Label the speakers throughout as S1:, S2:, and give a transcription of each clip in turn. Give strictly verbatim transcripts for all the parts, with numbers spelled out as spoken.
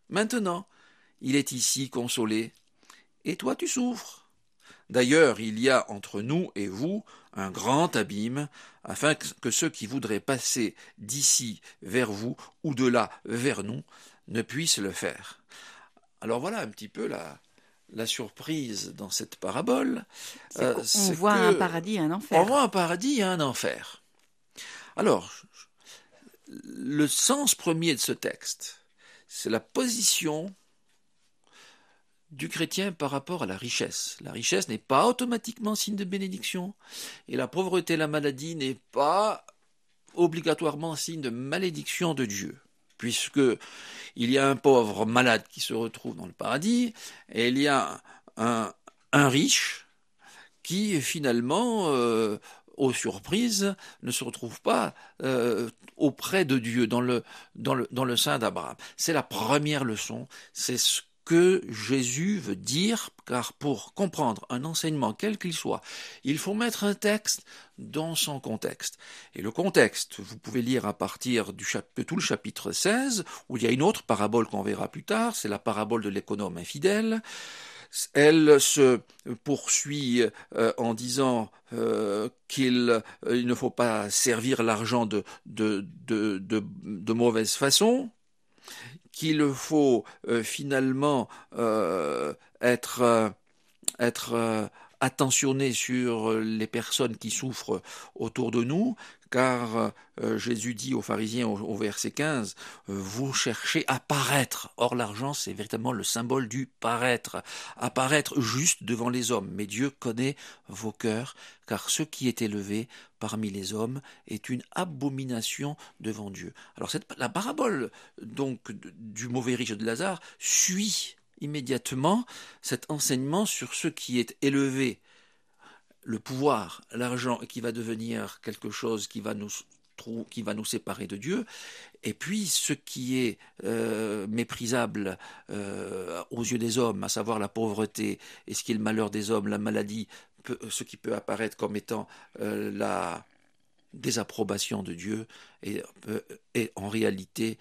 S1: Maintenant, il est ici consolé, et toi tu souffres. D'ailleurs, il y a entre nous et vous un grand abîme, afin que ceux qui voudraient passer d'ici vers vous ou de là vers nous ne puissent le faire. » Alors voilà un petit peu la, la surprise dans cette parabole.
S2: C'est
S1: Euh,
S2: qu'on
S1: c'est
S2: voit
S1: que
S2: un paradis et un
S1: on
S2: enfer.
S1: voit un paradis et un enfer. Alors, le sens premier de ce texte, c'est la position du chrétien par rapport à la richesse. La richesse n'est pas automatiquement signe de bénédiction, et la pauvreté et la maladie n'est pas obligatoirement signe de malédiction de Dieu, puisque il y a un pauvre malade qui se retrouve dans le paradis, et il y a un, un riche qui finalement, euh, aux surprises, ne se retrouve pas euh, auprès de Dieu, dans le, dans le, dans le sein d'Abraham. C'est la première leçon, c'est ce que Jésus veut dire, car pour comprendre un enseignement quel qu'il soit, il faut mettre un texte dans son contexte. Et le contexte, vous pouvez lire à partir du chap- de tout le chapitre seize, où il y a une autre parabole qu'on verra plus tard, c'est la parabole de l'économe infidèle. Elle se poursuit euh, en disant euh, qu'il euh, il ne faut pas servir l'argent de, de, de, de, de mauvaise façon, qu'il faut euh, finalement euh, être, euh, être euh, attentionné sur les personnes qui souffrent autour de nous, car euh, Jésus dit aux pharisiens au, au verset quinze, euh, vous cherchez à paraître. Or l'argent, c'est véritablement le symbole du paraître, apparaître juste devant les hommes. Mais Dieu connaît vos cœurs, car ce qui est élevé parmi les hommes est une abomination devant Dieu. Alors cette, la parabole donc du mauvais riche de Lazare suit immédiatement cet enseignement sur ce qui est élevé, le pouvoir, l'argent, qui va devenir quelque chose qui va nous qui va nous séparer de Dieu, et puis ce qui est euh, méprisable euh, aux yeux des hommes, à savoir la pauvreté, et ce qui est le malheur des hommes, la maladie, peut, ce qui peut apparaître comme étant euh, la désapprobation de Dieu, et, euh, et en réalité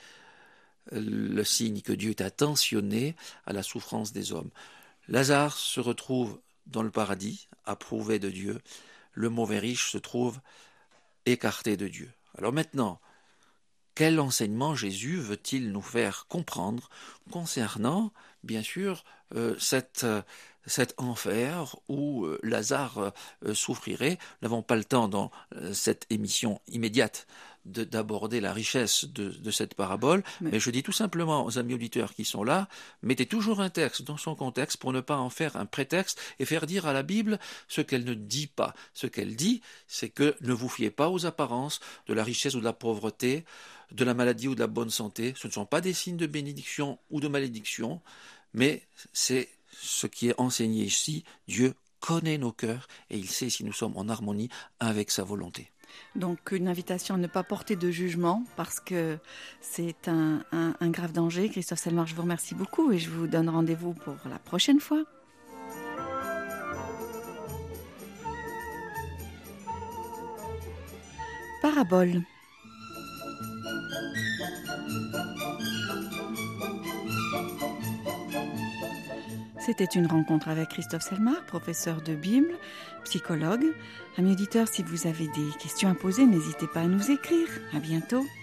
S1: le signe que Dieu est attentionné à la souffrance des hommes. Lazare se retrouve dans le paradis, approuvé de Dieu. Le mauvais riche se trouve écarté de Dieu. Alors maintenant, quel enseignement Jésus veut-il nous faire comprendre concernant, bien sûr, euh, cette, euh, cet enfer où euh, Lazare euh, souffrirait? Nous n'avons pas le temps dans euh, cette émission immédiate de, d'aborder la richesse de, de cette parabole, mais... mais je dis tout simplement aux amis auditeurs qui sont là, mettez toujours un texte dans son contexte pour ne pas en faire un prétexte et faire dire à la Bible ce qu'elle ne dit pas. Ce qu'elle dit, c'est que ne vous fiez pas aux apparences de la richesse ou de la pauvreté, de la maladie ou de la bonne santé. Ce ne sont pas des signes de bénédiction ou de malédiction, mais c'est ce qui est enseigné ici. Dieu connaît nos cœurs et il sait si nous sommes en harmonie avec sa volonté.
S2: Donc une invitation à ne pas porter de jugement parce que c'est un, un, un grave danger. Christophe Selmar, je vous remercie beaucoup et je vous donne rendez-vous pour la prochaine fois. Parabole. C'était une rencontre avec Christophe Selmar, professeur de Bible, psychologue. Amis auditeurs, si vous avez des questions à poser, n'hésitez pas à nous écrire. À bientôt.